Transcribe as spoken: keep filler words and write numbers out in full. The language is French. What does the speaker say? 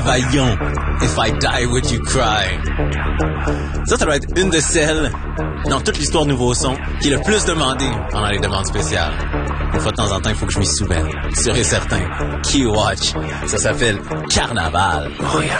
I young, if I die, would you cry? Ça, ça doit être une de celles, dans toute l'histoire de Nouveau Son, qui est le plus demandée pendant les demandes spéciales. Une fois de temps en temps, il faut que je m'y soumette. Sûr et certain. Key Watch. Ça s'appelle Carnaval. Oh yeah.